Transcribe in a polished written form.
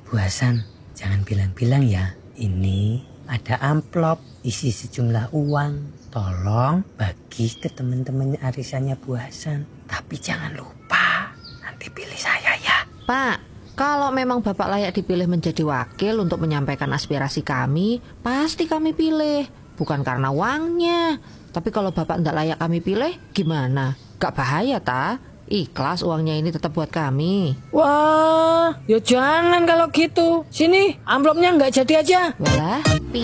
Bu Hasan, jangan bilang-bilang ya. Ini ada amplop isi sejumlah uang. Tolong bagi ke teman-temannya arisannya Bu Hasan. Tapi jangan lupa, nanti pilih saya ya. Pak, kalau memang Bapak layak dipilih menjadi wakil untuk menyampaikan aspirasi kami, pasti kami pilih. Bukan karena uangnya. Tapi kalau Bapak tidak layak kami pilih, gimana? Gak bahaya, ta? Ikhlas uangnya ini tetap buat kami. Wah, ya jangan kalau gitu. Sini, amplopnya nggak jadi aja. Walah,